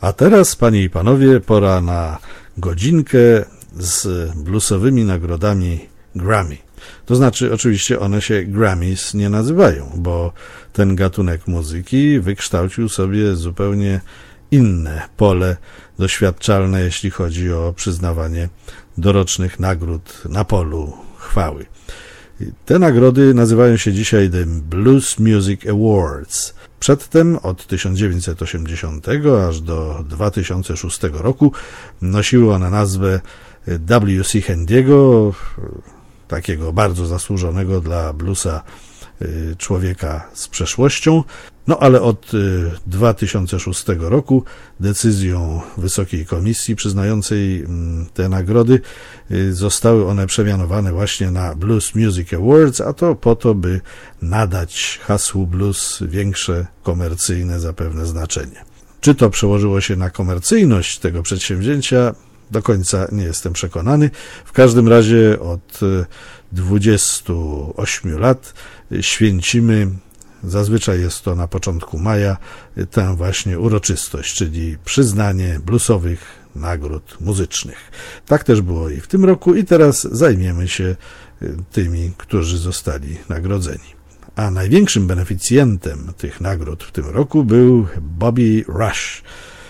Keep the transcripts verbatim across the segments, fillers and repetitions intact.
A teraz, panie i panowie, pora na godzinkę z bluesowymi nagrodami Grammy. To znaczy, oczywiście one się Grammys nie nazywają, bo ten gatunek muzyki wykształcił sobie zupełnie inne pole doświadczalne, jeśli chodzi o przyznawanie dorocznych nagród na polu chwały. Te nagrody nazywają się dzisiaj The Blues Music Awards. Przedtem od tysiąc dziewięćset osiemdziesiątego aż do dwa tysiące szóstego roku nosiły one nazwę W C Handiego, takiego bardzo zasłużonego dla bluesa człowieka z przeszłością. No ale od dwa tysiące szóstego roku decyzją Wysokiej Komisji przyznającej te nagrody zostały one przemianowane właśnie na Blues Music Awards, a to po to, by nadać hasłu blues większe komercyjne zapewne znaczenie. Czy to przełożyło się na komercyjność tego przedsięwzięcia? Do końca nie jestem przekonany. W każdym razie od dwudziestu ośmiu lat święcimy, zazwyczaj jest to na początku maja, tę właśnie uroczystość, czyli przyznanie bluesowych nagród muzycznych. Tak też było i w tym roku i teraz zajmiemy się tymi, którzy zostali nagrodzeni. A największym beneficjentem tych nagród w tym roku był Bobby Rush,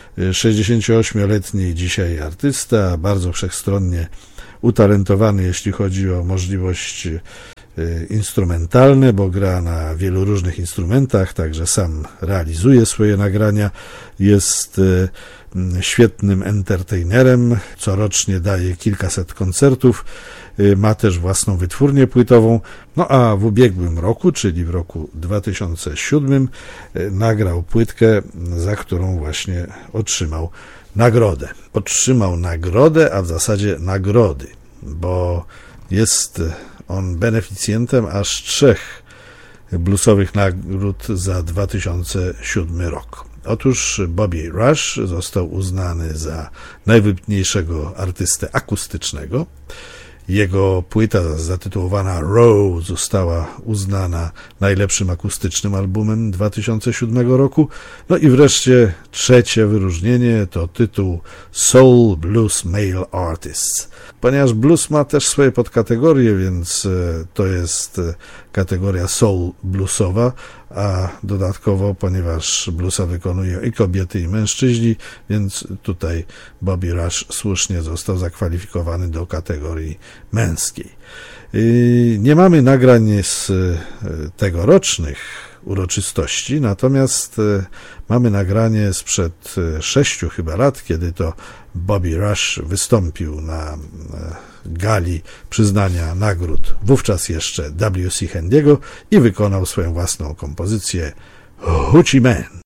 sześćdziesięcioośmioletni dzisiaj artysta, bardzo wszechstronnie utalentowany, jeśli chodzi o możliwość instrumentalne, bo gra na wielu różnych instrumentach, także sam realizuje swoje nagrania, jest świetnym entertainerem, corocznie daje kilkaset koncertów, ma też własną wytwórnię płytową, no a w ubiegłym roku, czyli w roku dwa tysiące siódmym, nagrał płytkę, za którą właśnie otrzymał nagrodę. Otrzymał nagrodę, a w zasadzie nagrody, bo jest on beneficjentem aż trzech bluesowych nagród za dwa tysiące siódmy rok. Otóż Bobby Rush został uznany za najwybitniejszego artystę akustycznego. Jego płyta zatytułowana Row została uznana najlepszym akustycznym albumem dwa tysiące siódmego roku. No i wreszcie trzecie wyróżnienie to tytuł Soul Blues Male Artist. Ponieważ blues ma też swoje podkategorie, więc to jest kategoria soul bluesowa, a dodatkowo, ponieważ bluesa wykonują i kobiety, i mężczyźni, więc tutaj Bobby Rush słusznie został zakwalifikowany do kategorii męskiej. Nie mamy nagrań z tegorocznych uroczystości, natomiast mamy nagranie sprzed sześciu chyba lat, kiedy to Bobby Rush wystąpił na gali przyznania nagród, wówczas jeszcze W C Handiego, i wykonał swoją własną kompozycję Hoochie Man.